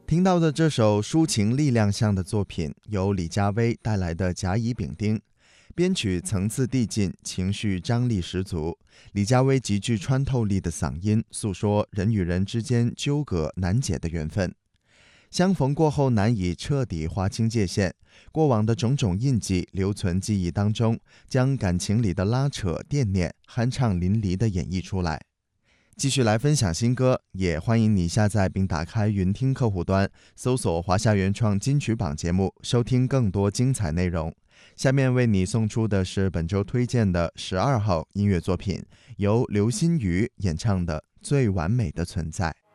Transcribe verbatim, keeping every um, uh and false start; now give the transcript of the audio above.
听到的这首抒情力量向的作品，由李佳薇带来的《甲乙丙丁》，编曲层次递进，情绪张力十足。李佳薇极具穿透力的嗓音，诉说人与人之间纠葛难解的缘分。相逢过后难以彻底划清界限，过往的种种印记留存记忆当中，将感情里的拉扯惦念酣畅淋漓地演绎出来。继续来分享新歌，也欢迎你下载并打开云听客户端，搜索华夏原创金曲榜节目，收听更多精彩内容。下面为你送出的是本周推荐的十二号音乐作品，由刘心瑜演唱的《最完美的存在》。